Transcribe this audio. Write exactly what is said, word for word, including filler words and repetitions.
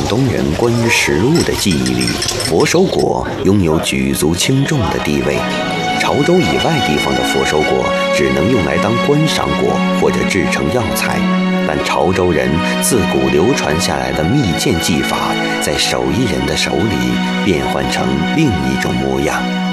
东人关于食物的记忆里，佛手果拥有举足轻重的地位。潮州以外地方的佛手果只能用来当观赏果或者制成药材，但潮州人自古流传下来的蜜饯技法，在手艺人的手里变换成另一种模样。